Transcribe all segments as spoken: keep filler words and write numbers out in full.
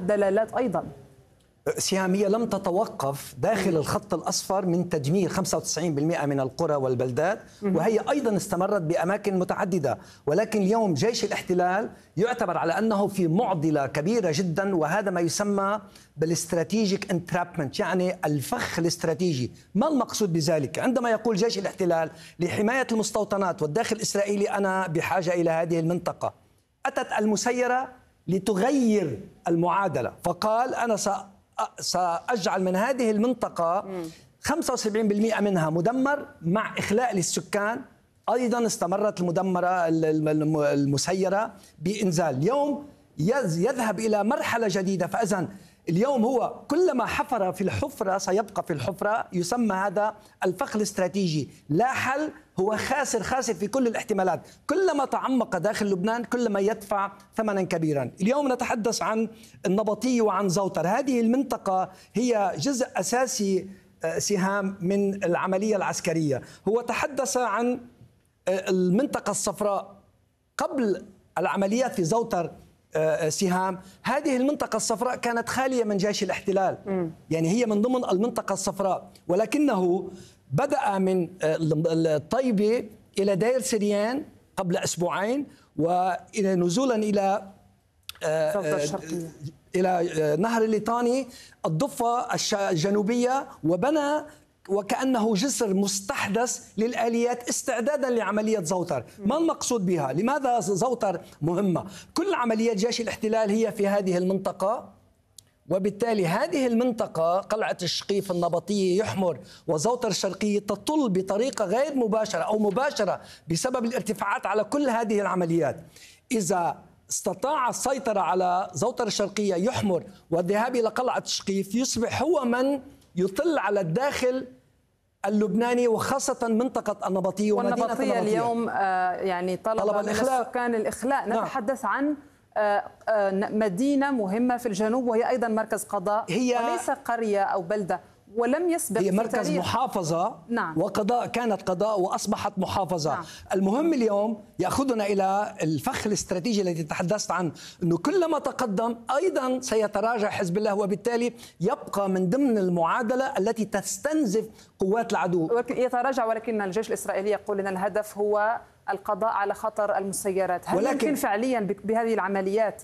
الدلالات أيضا. سهام هي لم تتوقف داخل الخط الأصفر من تدمير خمسة وتسعين بالمئة من القرى والبلدات، وهي أيضا استمرت بأماكن متعددة. ولكن اليوم جيش الاحتلال يعتبر على أنه في معضلة كبيرة جدا، وهذا ما يسمى بالاستراتيجيك انترابمنت، يعني الفخ الاستراتيجي. ما المقصود بذلك؟ عندما يقول جيش الاحتلال لحماية المستوطنات والداخل الإسرائيلي أنا بحاجة إلى هذه المنطقة، أتت المسيرة لتغير المعادلة، فقال أنا سأ سأجعل من هذه المنطقة خمسة وسبعين بالمئة منها مدمر مع إخلاء للسكان. أيضا استمرت المدمرة المسيرة بإنزال. اليوم يذهب إلى مرحلة جديدة، فإذن اليوم هو كلما حفر في الحفرة سيبقى في الحفرة، يسمى هذا الفخ الاستراتيجي. لا حل، هو خاسر خاسر في كل الاحتمالات. كلما تعمق داخل لبنان كلما يدفع ثمنا كبيرا. اليوم نتحدث عن النبطية وعن زوتر. هذه المنطقة هي جزء أساسي سهام من العملية العسكرية. هو تحدث عن المنطقة الصفراء قبل العمليات في زوتر. سهام هذه المنطقة الصفراء كانت خالية من جيش الاحتلال، م. يعني هي من ضمن المنطقة الصفراء، ولكنه بدأ من الطيبة إلى دير سريان قبل أسبوعين، وإلى نزولا إلى إلى نهر الليطاني الضفة الجنوبية، وبنى وكأنه جسر مستحدث للآليات استعدادا لعملية زوتر. ما المقصود بها؟ لماذا زوتر مهمة؟ كل عمليات جيش الاحتلال هي في هذه المنطقة، وبالتالي هذه المنطقة قلعة الشقيف، النبطية، يحمر وزوتر الشرقية تطل بطريقة غير مباشرة أو مباشرة بسبب الارتفاعات على كل هذه العمليات. إذا استطاع السيطرة على زوتر الشرقية، يحمر، والذهاب إلى قلعة الشقيف، يصبح هو من يطل على الداخل اللبناني وخاصة منطقة النبطية ومدينة النبطية. والنبطية اليوم آه يعني طلب, طلب من السكان الإخلاء. نعم. نتحدث عن آه آه مدينة مهمة في الجنوب، وهي أيضا مركز قضاء، هي وليس قرية أو بلدة، ولم يسبق هي مركز محافظة. نعم. وقضاء كانت قضاء وأصبحت محافظة. نعم. المهم اليوم يأخذنا إلى الفخ الاستراتيجي الذي تحدثت عنه، أنه كلما تقدم أيضا سيتراجع حزب الله، وبالتالي يبقى من ضمن المعادلة التي تستنزف قوات العدو. يتراجع، ولكن الجيش الإسرائيلي يقول أن الهدف هو القضاء على خطر المسيرات. هل ولكن يمكن فعليا بهذه العمليات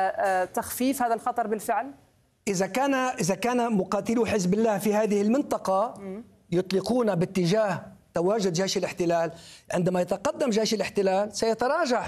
تخفيف هذا الخطر بالفعل؟ إذا كان إذا كان مقاتلو حزب الله في هذه المنطقة يطلقون باتجاه تواجد جيش الاحتلال، عندما يتقدم جيش الاحتلال سيتراجع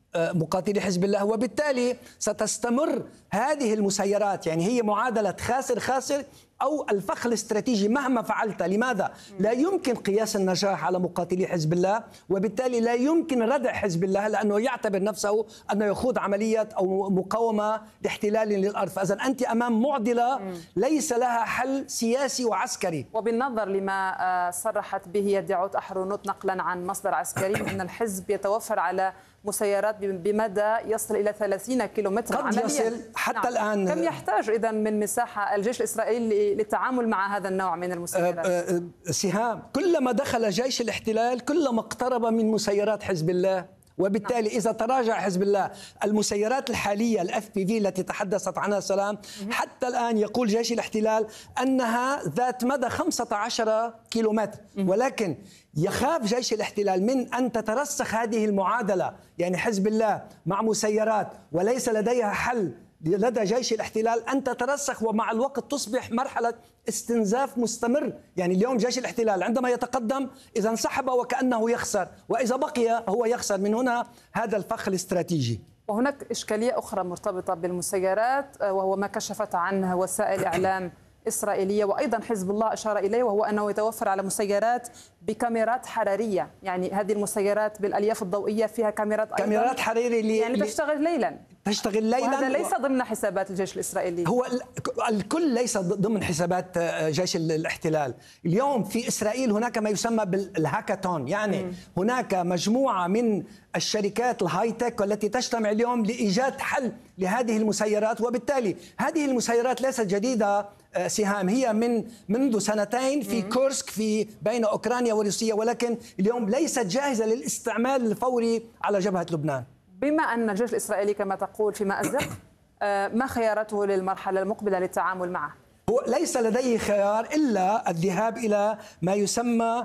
مقاتلي حزب الله، وبالتالي ستستمر هذه المسيرات. يعني هي معادلة خاسر خاسر أو الفخ الاستراتيجي مهما فعلت. لماذا؟ لا يمكن قياس النجاح على مقاتلي حزب الله، وبالتالي لا يمكن ردع حزب الله، لأنه يعتبر نفسه أنه يخوض عملية أو مقاومة لاحتلال للأرض. فإذا أنت أمام معضلة ليس لها حل سياسي وعسكري. وبالنظر لما صرحت به يدعوت أحرونوت نقلا عن مصدر عسكري أن الحزب يتوفر على مسيرات بمدى يصل إلى ثلاثين كيلومتر قد يصل حتى نعم. الآن. كم يحتاج إذن من مساحة الجيش الإسرائيلي للتعامل مع هذا النوع من المسيرات؟ أه أه سهام، كلما دخل جيش الاحتلال كلما اقترب من مسيرات حزب الله، وبالتالي إذا تراجع حزب الله المسيرات الحالية الاف بي في التي تحدثت عنها سلام، حتى الآن يقول جيش الاحتلال أنها ذات مدى خمسة عشر كيلومتر، ولكن يخاف جيش الاحتلال من أن تترسخ هذه المعادلة، يعني حزب الله مع مسيرات وليس لديها حل لدى جيش الاحتلال أن تترسخ، ومع الوقت تصبح مرحلة استنزاف مستمر. يعني اليوم جيش الاحتلال عندما يتقدم إذا انسحب وكأنه يخسر، وإذا بقي هو يخسر. من هنا هذا الفخ الاستراتيجي. وهناك إشكالية أخرى مرتبطة بالمسيرات، وهو ما كشفت عنه وسائل إعلام إسرائيلية وأيضا حزب الله أشار إليه، وهو أنه يتوفر على مسيرات بكاميرات حرارية. يعني هذه المسيرات بالألياف الضوئية فيها كاميرات أيضا كاميرات حرارية اللي يعني تشتغل ليلا تشتغل ليلا وهذا ليس ضمن حسابات الجيش الإسرائيلي. هو الكل ليس ضمن حسابات جيش الاحتلال. اليوم في إسرائيل هناك ما يسمى بالهاكاثون، يعني م. هناك مجموعة من الشركات الهاي تك والتي تجتمع اليوم لإيجاد حل لهذه المسيرات، وبالتالي هذه المسيرات ليست جديدة سهام، هي من منذ سنتين في م. كورسك في بين أوكرانيا وروسيا، ولكن اليوم ليست جاهزة للاستعمال الفوري على جبهة لبنان. بما أن الجيش الإسرائيلي كما تقول في مأزق، ما خياراته للمرحلة المقبلة للتعامل معه؟ هو ليس لديه خيار إلا الذهاب إلى ما يسمى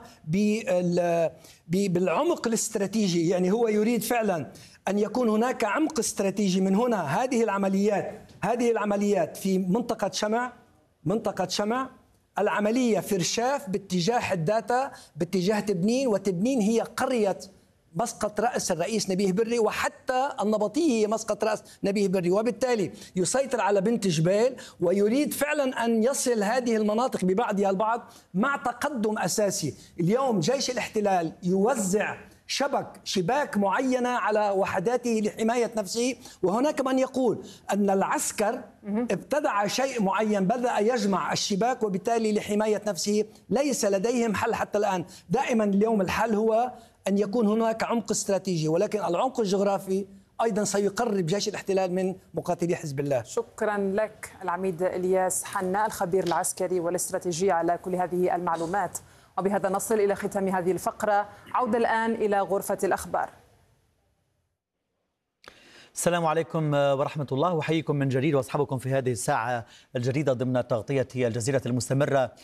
بالعمق الاستراتيجي. يعني هو يريد فعلا أن يكون هناك عمق استراتيجي. من هنا هذه العمليات هذه العمليات في منطقة شمع منطقة شمع العملية فرشاف باتجاه حداتا باتجاه تبنين، وتبنين هي قرية مسقط رأس الرئيس نبيه بري، وحتى النبطية هي مسقط رأس نبيه بري، وبالتالي يسيطر على بنت جبيل ويريد فعلا أن يصل هذه المناطق ببعضها البعض مع تقدم أساسي. اليوم جيش الاحتلال يوزع شبك شباك معينة على وحداته لحماية نفسه، وهناك من يقول أن العسكر ابتدع شيء معين بدأ يجمع الشباك وبالتالي لحماية نفسه. ليس لديهم حل حتى الآن. دائما اليوم الحل هو أن يكون هناك عمق استراتيجي، ولكن العمق الجغرافي أيضا سيقرب جيش الاحتلال من مقاتلي حزب الله. شكرا لك العميد إلياس حنا الخبير العسكري والاستراتيجي على كل هذه المعلومات. وبهذا نصل إلى ختام هذه الفقرة. عودة الآن إلى غرفة الأخبار. السلام عليكم ورحمة الله، وحييكم من جديد وأصحابكم في هذه الساعة الجديدة ضمن تغطية الجزيرة المستمرة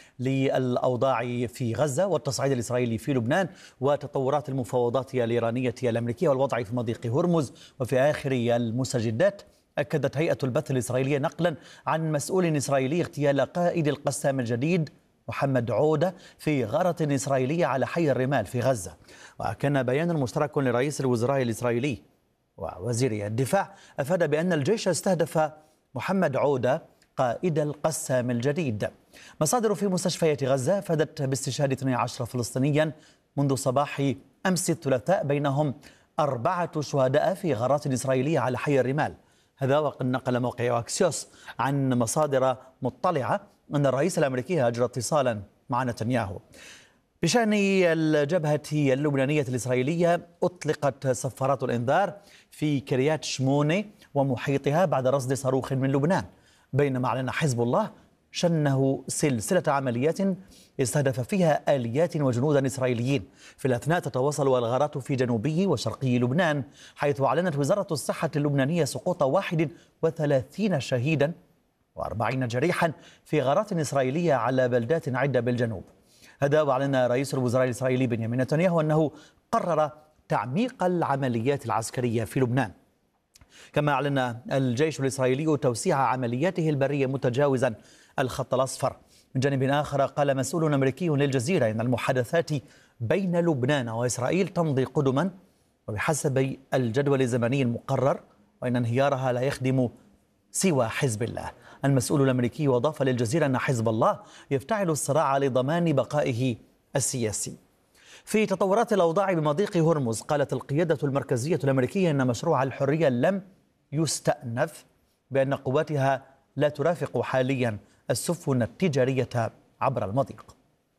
للأوضاع في غزة والتصعيد الإسرائيلي في لبنان وتطورات المفاوضات الإيرانية الأمريكية والوضع في مضيق هرمز. وفي آخر المستجدات أكدت هيئة البث الإسرائيلية نقلا عن مسؤول إسرائيلي اغتيال قائد القسام الجديد محمد عودة في غارة إسرائيلية على حي الرمال في غزة. وكان بيان مشترك لرئيس الوزراء الإسرائيلي ووزير الدفاع أفاد بأن الجيش استهدف محمد عودة قائد القسام الجديد. مصادر في مستشفيات غزة أفادت باستشهاد اثني عشر فلسطينيا منذ صباح أمس الثلاثاء، بينهم أربعة شهداء في غارات إسرائيلية على حي الرمال. هذا وقد نقل موقع أكسيوس عن مصادر مطلعة أن الرئيس الأمريكي أجرى اتصالا مع نتنياهو. بشأن الجبهة اللبنانية الإسرائيلية أطلقت صفارات الإنذار في كريات شمونة ومحيطها بعد رصد صاروخ من لبنان، بينما أعلن حزب الله شنه سلسلة عمليات استهدف فيها آليات وجنودا إسرائيليين. في الأثناء تتواصل الغارات في جنوبي وشرقي لبنان، حيث أعلنت وزارة الصحة اللبنانية سقوط واحد وثلاثين شهيدا وأربعين جريحا في غارات إسرائيلية على بلدات عدة بالجنوب. هذا وأعلن رئيس الوزراء الإسرائيلي بنيامين نتنياهو أنه قرر تعميق العمليات العسكرية في لبنان. كما أعلن الجيش الإسرائيلي توسيع عملياته البرية متجاوزا الخط الأصفر. من جانب آخر قال مسؤول أمريكي للجزيرة إن المحادثات بين لبنان وإسرائيل تمضي قدما وبحسب الجدول الزمني المقرر، وإن انهيارها لا يخدم سوى حزب الله. المسؤول الأمريكي أضاف للجزيرة أن حزب الله يفتعل الصراع لضمان بقائه السياسي. في تطورات الأوضاع بمضيق هرمز، قالت القيادة المركزية الأمريكية أن مشروع الحرية لم يستأنف، بأن قواتها لا ترافق حاليا السفن التجارية عبر المضيق.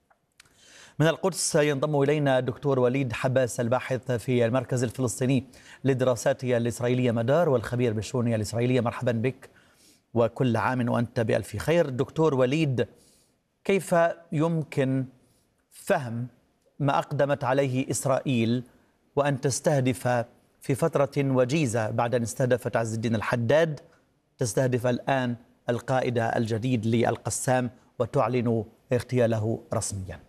من القدس ينضم إلينا الدكتور وليد حباس الباحث في المركز الفلسطيني للدراسات الإسرائيلية مدار والخبير بالشؤون الإسرائيلية. مرحبا بك وكل عام وأنت بألف خير. دكتور وليد، كيف يمكن فهم ما أقدمت عليه إسرائيل وأن تستهدف في فترة وجيزة بعد أن استهدفت عز الدين الحداد، تستهدف الآن القائد الجديد للقسام وتعلن اغتياله رسميا؟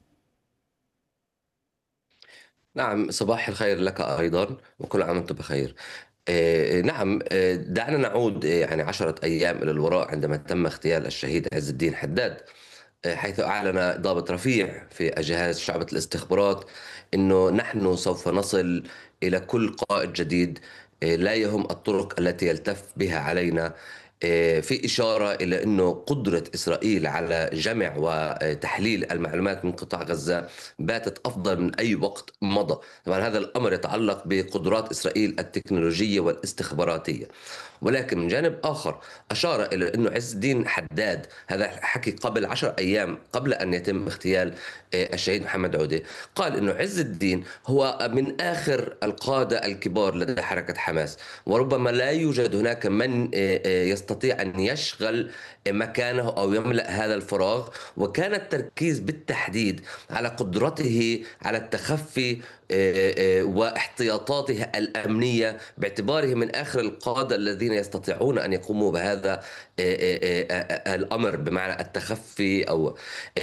نعم، صباح الخير لك أيضا وكل عام وأنت بخير. آه نعم، آه دعنا نعود آه يعني عشرة أيام إلى الوراء عندما تم اغتيال الشهيد عز الدين حداد، آه حيث أعلن ضابط رفيع في جهاز شعبة الاستخبارات أنه نحن سوف نصل إلى كل قائد جديد، آه لا يهم الطرق التي يلتف بها علينا، في إشارة إلى أنه قدرة إسرائيل على جمع وتحليل المعلومات من قطاع غزة باتت أفضل من أي وقت مضى. طبعا هذا الأمر يتعلق بقدرات إسرائيل التكنولوجية والاستخباراتية. ولكن من جانب آخر أشار إلى أنه عز الدين حداد، هذا حكي قبل عشر أيام قبل أن يتم اغتيال الشهيد محمد عودة، قال أنه عز الدين هو من آخر القادة الكبار لدى حركة حماس، وربما لا يوجد هناك من يستطيع أن يشغل مكانه أو يملأ هذا الفراغ. وكان التركيز بالتحديد على قدرته على التخفي واحتياطاته الأمنية باعتباره من آخر القادة الذين يستطيعون أن يقوموا بهذا الأمر بمعنى التخفي أو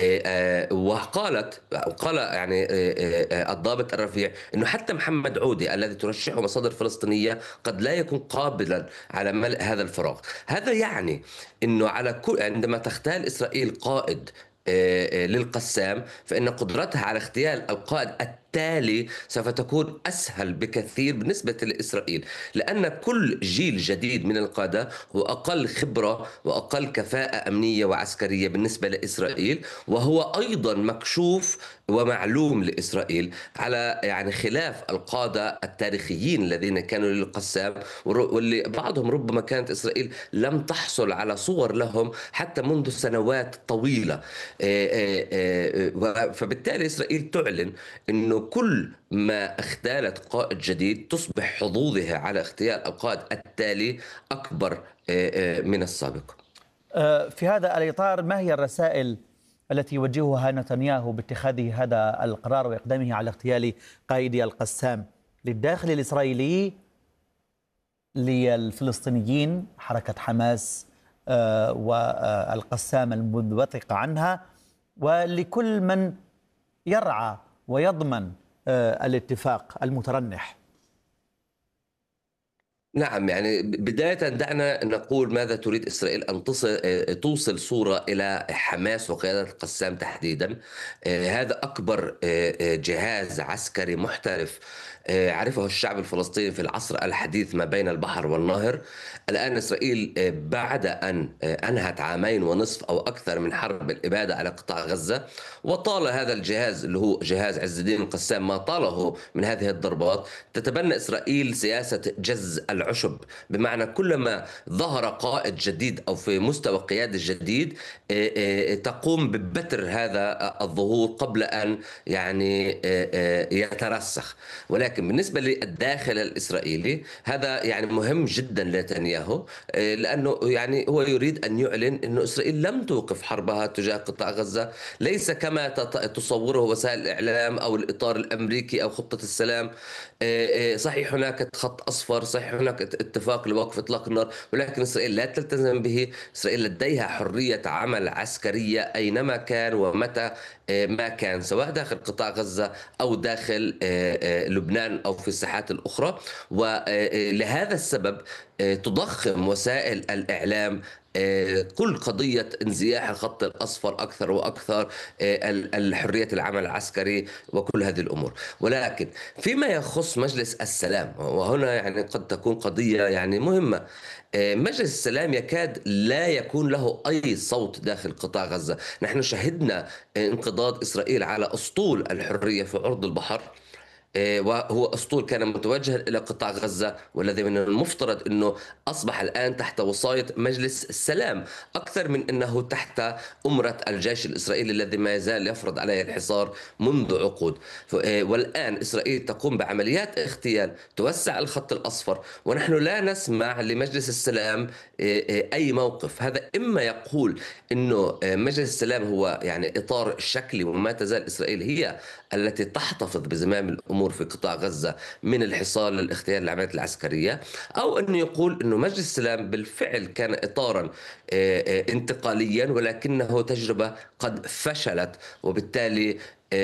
وقالت قال يعني الضابط الرفيع أنه حتى محمد عودي الذي ترشحه مصادر فلسطينية قد لا يكون قابلا على ملء هذا الفراغ. هذا يعني أنه على كل عندما تختال إسرائيل قائد للقسام فإن قدرتها على اغتيال القائد التالي سوف تكون أسهل بكثير بالنسبة لإسرائيل، لأن كل جيل جديد من القادة هو أقل خبرة وأقل كفاءة أمنية وعسكرية بالنسبة لإسرائيل، وهو أيضا مكشوف ومعلوم لإسرائيل على يعني خلاف القادة التاريخيين الذين كانوا للقسام، واللي بعضهم ربما كانت إسرائيل لم تحصل على صور لهم حتى منذ سنوات طويلة. فبالتالي إسرائيل تعلن أنه كل ما اغتالت قائد جديد تصبح حظوظها على اغتيال القائد التالي أكبر من السابق. في هذا الإطار ما هي الرسائل التي يوجهها نتنياهو باتخاذه هذا القرار وإقدامه على اغتيال قائدي القسام للداخل الإسرائيلي، للفلسطينيين حركة حماس والقسام المنبثق عنها، ولكل من يرعى ويضمن الاتفاق المترنح؟ نعم، يعني بداية دعنا نقول ماذا تريد إسرائيل أن توصل صورة إلى حماس وقيادة القسام تحديدا. هذا أكبر جهاز عسكري محترف عرفه الشعب الفلسطيني في العصر الحديث ما بين البحر والنهر. الآن إسرائيل بعد أن أنهت عامين ونصف أو أكثر من حرب الإبادة على قطاع غزة، وطال هذا الجهاز اللي هو جهاز عز الدين القسام ما طاله من هذه الضربات، تتبنى إسرائيل سياسة جز العشب، بمعنى كلما ظهر قائد جديد أو في مستوى قيادة جديد تقوم ببتر هذا الظهور قبل أن يعني يترسخ. ولكن بالنسبة للداخل الإسرائيلي هذا يعني مهم جدا لنتنياهو، لأنه يعني هو يريد أن يعلن أن إسرائيل لم توقف حربها تجاه قطاع غزة، ليس كما تصوره وسائل الإعلام أو الإطار الأمريكي أو خطة السلام. صحيح هناك خط أصفر، صحيح هناك اتفاق لوقف إطلاق النار، ولكن إسرائيل لا تلتزم به. إسرائيل لديها حرية عمل عسكرية أينما كان ومتى ما كان، سواء داخل قطاع غزة أو داخل لبنان أو في الساحات الأخرى. ولهذا السبب تضخم وسائل الإعلام كل قضية انزياح الخط الأصفر أكثر وأكثر، الحرية العمل العسكري وكل هذه الأمور. ولكن فيما يخص مجلس السلام، وهنا يعني قد تكون قضية يعني مهمة، مجلس السلام يكاد لا يكون له أي صوت داخل قطاع غزة. نحن شهدنا انقضاض إسرائيل على أسطول الحرية في عرض البحر، وهو أسطول كان متوجها إلى قطاع غزة، والذي من المفترض أنه أصبح الآن تحت وصاية مجلس السلام أكثر من أنه تحت أمرة الجيش الإسرائيلي الذي ما يزال يفرض عليه الحصار منذ عقود. والآن إسرائيل تقوم بعمليات اغتيال توسع الخط الأصفر، ونحن لا نسمع لمجلس السلام أي موقف. هذا إما يقول أنه مجلس السلام هو يعني إطار شكلي وما تزال إسرائيل هي التي تحتفظ بزمام الأمور في قطاع غزة من الحصار للاغتيال للعمليات العسكرية، أو أنه يقول أنه مجلس السلام بالفعل كان إطارا انتقاليا ولكنه تجربة قد فشلت، وبالتالي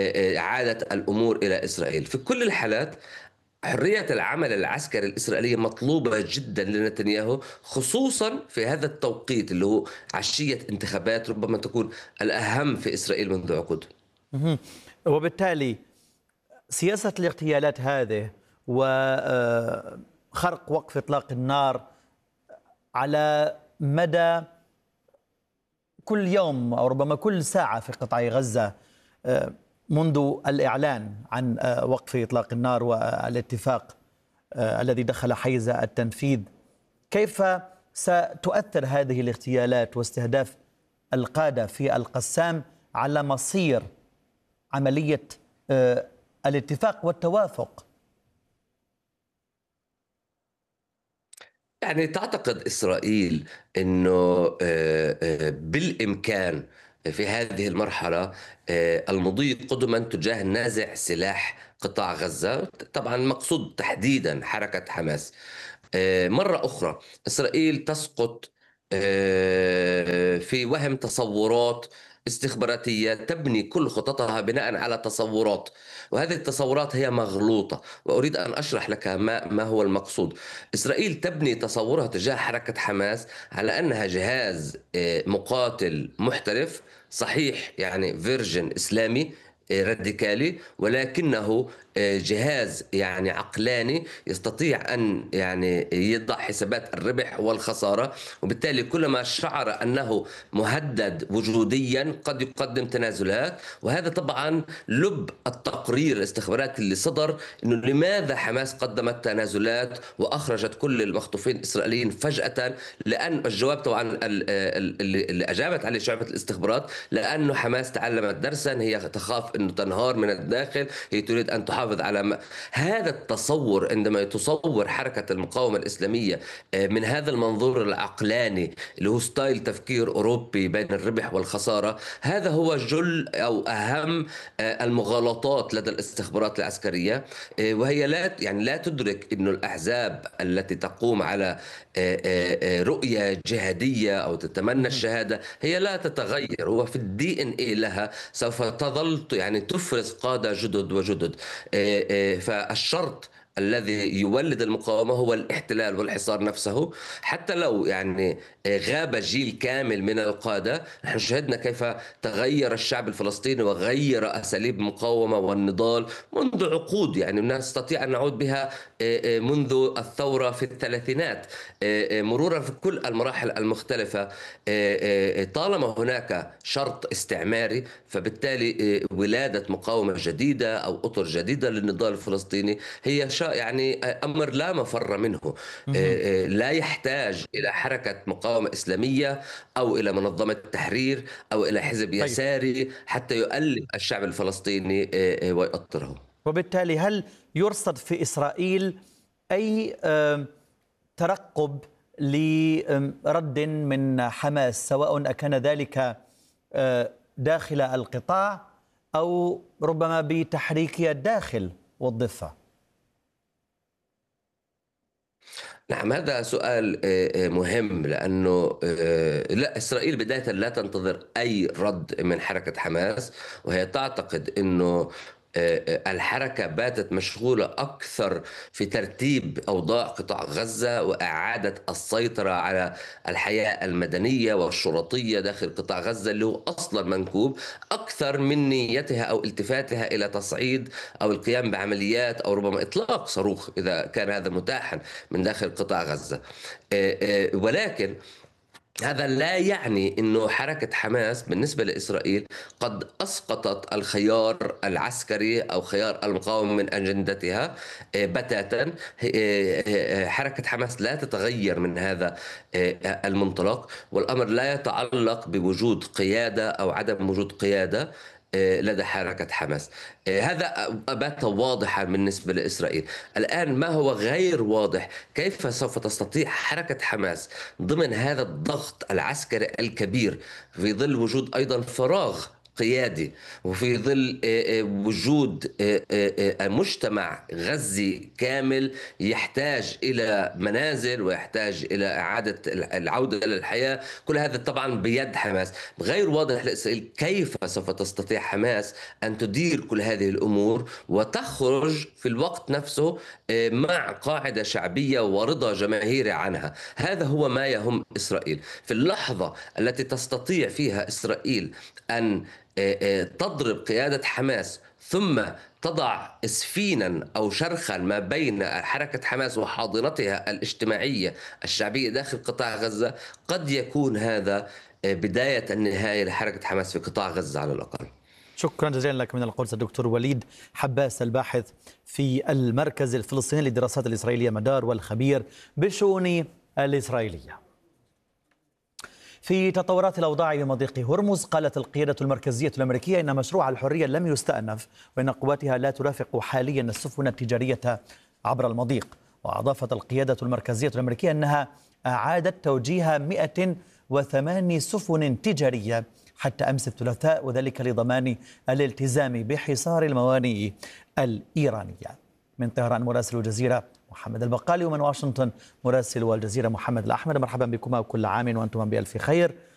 عادت الأمور إلى إسرائيل. في كل الحالات حرية العمل العسكري الإسرائيلية مطلوبة جدا لنتنياهو، خصوصا في هذا التوقيت اللي هو عشية انتخابات ربما تكون الأهم في إسرائيل منذ عقود. وبالتالي سياسة الاغتيالات هذه وخرق وقف إطلاق النار على مدى كل يوم أو ربما كل ساعة في قطاع غزة منذ الإعلان عن وقف إطلاق النار والاتفاق الذي دخل حيز التنفيذ، كيف ستؤثر هذه الاغتيالات واستهداف القادة في القسام على مصير عملية الاتفاق والتوافق؟ يعني تعتقد إسرائيل أنه بالإمكان في هذه المرحلة المضي قدما تجاه نازع سلاح قطاع غزة، طبعا مقصود تحديدا حركة حماس. مرة أخرى إسرائيل تسقط في وهم تصورات استخباراتية تبني كل خططها بناء على تصورات، وهذه التصورات هي مغلوطة، وأريد أن أشرح لك ما, ما هو المقصود. إسرائيل تبني تصورها تجاه حركة حماس على أنها جهاز مقاتل محترف صحيح، يعني فيرجن إسلامي راديكالي، ولكنه جهاز يعني عقلاني يستطيع أن يعني يضع حسابات الربح والخسارة، وبالتالي كلما شعر أنه مهدد وجوديا قد يقدم تنازلات. وهذا طبعا لب التقرير الاستخباراتي اللي صدر، أنه لماذا حماس قدمت تنازلات وأخرجت كل المخطوفين الإسرائيليين فجأة، لأن الجواب طبعا اللي أجابت عليه شعبة الاستخبارات لأنه حماس تعلمت درسا، هي تخاف أنه تنهار من الداخل، هي تريد أن تحافظ على ما. هذا التصور عندما تصور حركة المقاومة الإسلامية من هذا المنظور العقلاني اللي هو ستايل تفكير أوروبي بين الربح والخسارة، هذا هو جل أو أهم المغالطات لدى الاستخبارات العسكرية. وهي لا يعني لا تدرك أن الأحزاب التي تقوم على رؤية جهادية أو تتمنى الشهادة هي لا تتغير، هو في الدي ان اي لها سوف تظل يعني تفرز قادة جدد وجدد. فالشرط الذي يولد المقاومة هو الاحتلال والحصار نفسه. حتى لو يعني غاب جيل كامل من القادة، نحن شهدنا كيف تغير الشعب الفلسطيني وغير أساليب المقاومة والنضال منذ عقود، يعني نستطيع أن نعود بها منذ الثورة في الثلاثينات مرورا في كل المراحل المختلفة. طالما هناك شرط استعماري، فبالتالي ولادة مقاومة جديدة أو أطر جديدة للنضال الفلسطيني هي يعني أمر لا مفر منه. لا يحتاج إلى حركة مقاومة إسلامية أو إلى منظمة تحرير أو إلى حزب يساري حتى يؤلف الشعب الفلسطيني ويؤطره. وبالتالي هل يرصد في إسرائيل أي ترقب لرد من حماس، سواء أكان ذلك داخل القطاع أو ربما بتحريكها الداخل والضفة؟ نعم، هذا سؤال مهم، لأنه لا إسرائيل بداية لا تنتظر أي رد من حركة حماس، وهي تعتقد أنه الحركة باتت مشغولة أكثر في ترتيب أوضاع قطاع غزة وإعادة السيطرة على الحياة المدنية والشرطية داخل قطاع غزة اللي هو أصلا منكوب، أكثر من نيتها أو التفاتها إلى تصعيد أو القيام بعمليات أو ربما إطلاق صاروخ إذا كان هذا متاحا من داخل قطاع غزة. ولكن هذا لا يعني أنه حركة حماس بالنسبة لإسرائيل قد أسقطت الخيار العسكري أو خيار المقاومة من أجندتها بتاتا. حركة حماس لا تتغير من هذا المنطلق، والأمر لا يتعلق بوجود قيادة أو عدم وجود قيادة لدى حركة حماس. هذا بات واضحا بالنسبة لإسرائيل. الآن ما هو غير واضح، كيف سوف تستطيع حركة حماس ضمن هذا الضغط العسكري الكبير في ظل وجود أيضا فراغ قيادي وفي ظل وجود مجتمع غزي كامل يحتاج إلى منازل ويحتاج إلى إعادة العودة إلى الحياة. كل هذا طبعا بيد حماس. غير واضح لإسرائيل كيف سوف تستطيع حماس أن تدير كل هذه الأمور وتخرج في الوقت نفسه مع قاعدة شعبية ورضا جماهيري عنها. هذا هو ما يهم إسرائيل. في اللحظة التي تستطيع فيها إسرائيل أن تضرب قيادة حماس ثم تضع اسفينا أو شرخا ما بين حركة حماس وحاضنتها الاجتماعية الشعبية داخل قطاع غزة، قد يكون هذا بداية النهاية لحركة حماس في قطاع غزة على الأقل. شكرا جزيلا لك من القدس الدكتور وليد حباس، الباحث في المركز الفلسطيني للدراسات الإسرائيلية مدار والخبير بالشؤون الإسرائيلية. في تطورات الأوضاع بمضيق هرمز، قالت القيادة المركزية الأمريكية إن مشروع الحرية لم يستأنف وإن قواتها لا ترافق حاليا السفن التجارية عبر المضيق. وأضافت القيادة المركزية الأمريكية أنها أعادت توجيه مئة وثمان سفن تجارية حتى أمس الثلاثاء، وذلك لضمان الالتزام بحصار الموانئ الإيرانية. من طهران مراسل الجزيرة محمد البقالي، ومن واشنطن مراسل الجزيرة محمد الأحمد. مرحبا بكما وكل عام وأنتم بألف خير.